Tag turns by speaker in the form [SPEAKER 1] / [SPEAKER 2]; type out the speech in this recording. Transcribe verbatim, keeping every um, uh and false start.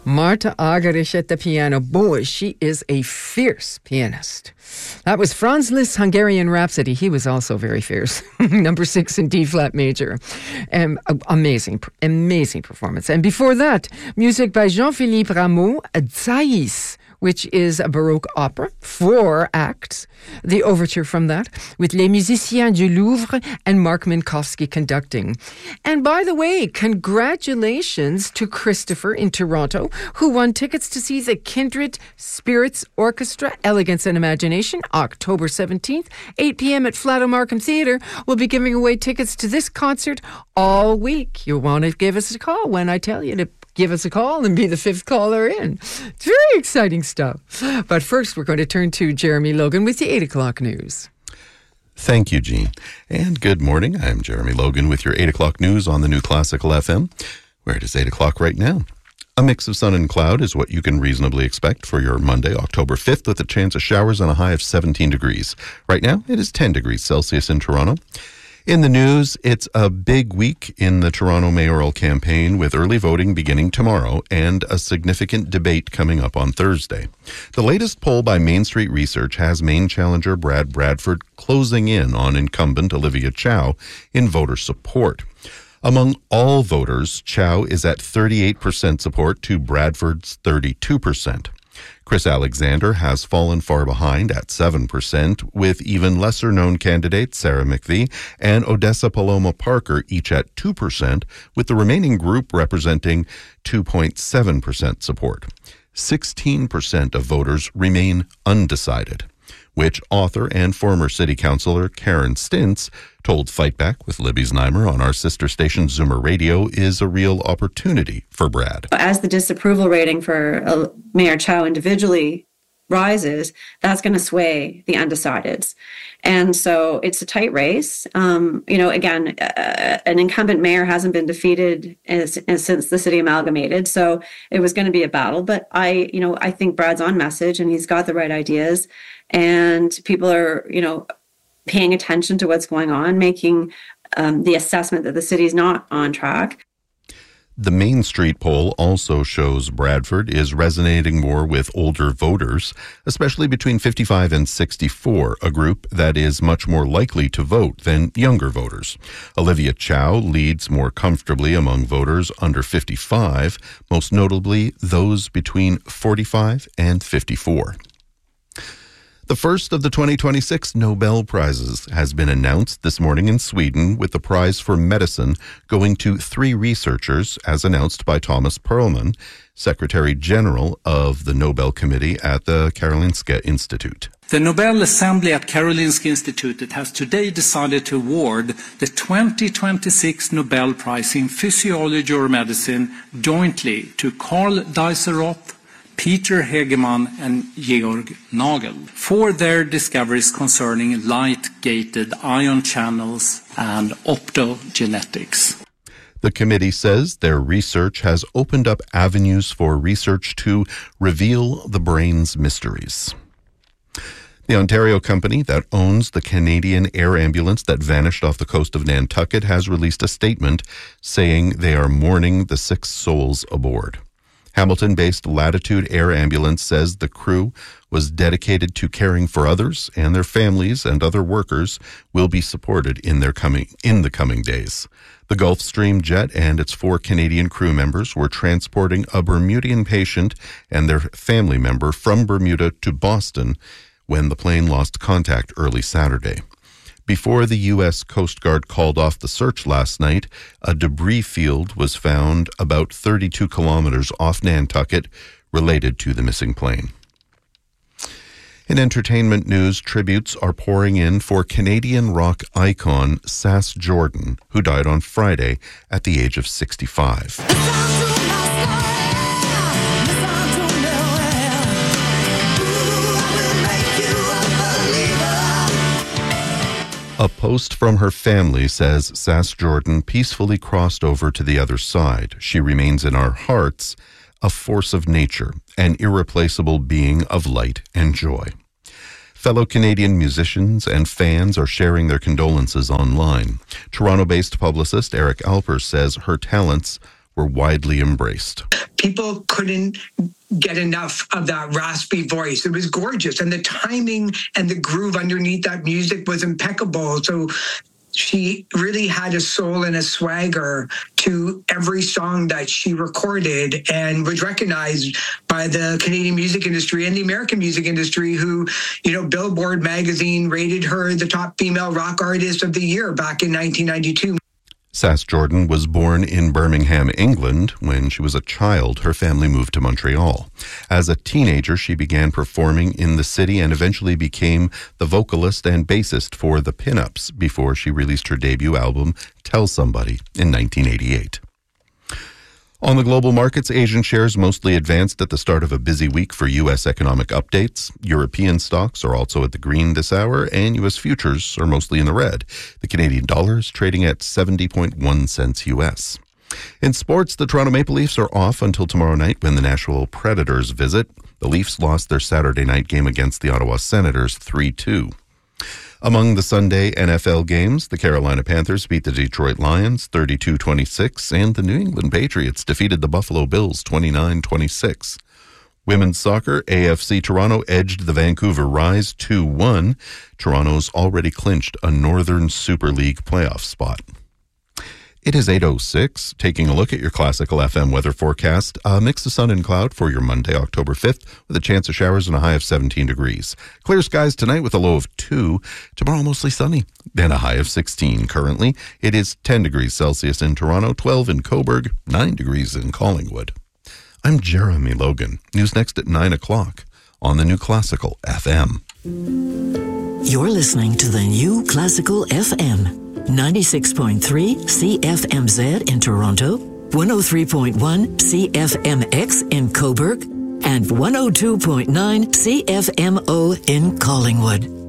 [SPEAKER 1] Marta Argerich at the piano. Boy, she is a fierce pianist. That was Franz Liszt's Hungarian Rhapsody. He was also very fierce. Number six in D-flat major. Um, amazing, amazing performance. And before that, music by Jean-Philippe Rameau, Zais, which is a Baroque opera, four acts. The overture from that, with Les Musiciens du Louvre and Mark Minkowski conducting. And by the way, congratulations to Christopher in Toronto, who won tickets to see the Kindred Spirits Orchestra, Elegance and Imagination, October seventeenth, eight p.m. at Flato Markham Theatre. We'll be giving away tickets to this concert all week. You'll want to give us a call when I tell you to give us a call and be the fifth caller in. It's very exciting stuff. But first, we're going to turn to Jeremy Logan with the eight o'clock news.
[SPEAKER 2] Thank you, Jean. And good morning. I'm Jeremy Logan with your eight o'clock news on the New Classical F M, where it is eight o'clock right now. A mix of sun and cloud is what you can reasonably expect for your Monday, October fifth, with a chance of showers and a high of seventeen degrees. Right now, it is ten degrees Celsius in Toronto. In the news, it's a big week in the Toronto mayoral campaign, with early voting beginning tomorrow and a significant debate coming up on Thursday. The latest poll by Main Street Research has main challenger Brad Bradford closing in on incumbent Olivia Chow in voter support. Among all voters, Chow is at thirty-eight percent support to Bradford's thirty-two percent. Chris Alexander has fallen far behind at seven percent, with even lesser-known candidates Sarah McVie and Odessa Paloma Parker each at two percent, with the remaining group representing two point seven percent support. sixteen percent of voters remain undecided, which author and former city councillor Karen Stintz told Fight Back with Libby Znaimer on our sister station Zoomer Radio is a real opportunity for Brad.
[SPEAKER 3] As the disapproval rating for uh, Mayor Chow individually rises, that's going to sway the undecideds. And so it's a tight race. Um, you know, again, uh, an incumbent mayor hasn't been defeated as, as since the city amalgamated. So it was going to be a battle. But I, you know, I think Brad's on message and he's got the right ideas. And people are, you know, paying attention to what's going on, making um, the assessment that the city's not on track.
[SPEAKER 2] The Main Street poll also shows Bradford is resonating more with older voters, especially between fifty-five and sixty-four, a group that is much more likely to vote than younger voters. Olivia Chow leads more comfortably among voters under fifty-five, most notably those between forty-five and fifty-four. The first of the twenty twenty-six Nobel Prizes has been announced this morning in Sweden, with the prize for medicine going to three researchers, as announced by Thomas Perlman, Secretary General of the Nobel Committee at the Karolinska Institute.
[SPEAKER 4] The Nobel Assembly at Karolinska Institutet has today decided to award the twenty twenty-six Nobel Prize in Physiology or Medicine jointly to Karl Dizeroth, Peter Hegemann and Georg Nagel for their discoveries concerning light-gated ion channels and optogenetics.
[SPEAKER 2] The committee says their research has opened up avenues for research to reveal the brain's mysteries. The Ontario company that owns the Canadian air ambulance that vanished off the coast of Nantucket has released a statement saying they are mourning the six souls aboard. Hamilton-based Latitude Air Ambulance says the crew was dedicated to caring for others, and their families and other workers will be supported in their coming in the coming days. The Gulfstream jet and its four Canadian crew members were transporting a Bermudian patient and their family member from Bermuda to Boston when the plane lost contact early Saturday. Before the U S Coast Guard called off the search last night, a debris field was found about thirty-two kilometers off Nantucket related to the missing plane. In entertainment news, tributes are pouring in for Canadian rock icon Sass Jordan, who died on Friday at the age of sixty-five. A post from her family says Sass Jordan peacefully crossed over to the other side. She remains in our hearts, a force of nature, an irreplaceable being of light and joy. Fellow Canadian musicians and fans are sharing their condolences online. Toronto-based publicist Eric Alper says her talents were widely embraced.
[SPEAKER 5] people couldn't get enough of that raspy voice. It was gorgeous. And the timing and the groove underneath that music was impeccable. So she really had a soul and a swagger to every song that she recorded, and was recognized by the Canadian music industry and the American music industry, who, you know, Billboard magazine rated her the top female rock artist of the year back in nineteen ninety-two.
[SPEAKER 2] Sass Jordan was born in Birmingham, England. When she was a child, her family moved to Montreal. As a teenager, she began performing in the city and eventually became the vocalist and bassist for the Pinups before she released her debut album, Tell Somebody, in nineteen eighty-eight. On the global markets, Asian shares mostly advanced at the start of a busy week for U S economic updates. European stocks are also at the green this hour, and U S futures are mostly in the red. The Canadian dollar is trading at seventy point one cents U S. In sports, the Toronto Maple Leafs are off until tomorrow night when the Nashville Predators visit. The Leafs lost their Saturday night game against the Ottawa Senators three two. Among the Sunday N F L games, the Carolina Panthers beat the Detroit Lions thirty-two twenty-six, and the New England Patriots defeated the Buffalo Bills twenty-nine twenty-six. Women's soccer, A F C Toronto edged the Vancouver Rise two one. Toronto's already clinched a Northern Super League playoff spot. It is eight oh six. Taking a look at your Classical F M weather forecast. A mix of sun and cloud for your Monday, October fifth, with a chance of showers and a high of seventeen degrees. Clear skies tonight with a low of two. Tomorrow, mostly sunny, then a high of sixteen. Currently, it is ten degrees Celsius in Toronto, twelve in Cobourg, nine degrees in Collingwood. I'm Jeremy Logan. News next at nine o'clock on the New Classical F M.
[SPEAKER 6] You're listening to the New Classical F M. ninety-six point three C F M Z in Toronto, one oh three point one C F M X in Cobourg, and one oh two point nine C F M O in Collingwood.